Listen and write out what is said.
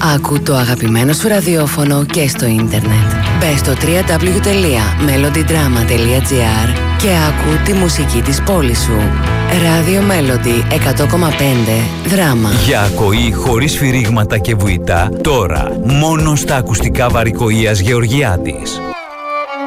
Άκου το αγαπημένο σου ραδιόφωνο και στο ίντερνετ. Μπες στο www.melodydrama.gr και άκου τη μουσική της πόλης σου. Ράδιο Melody 100,5 δράμα. Για ακοή χωρίς σφυρίγματα και βουητά, τώρα μόνο στα ακουστικά Βαρικοΐας Γεωργιάδης.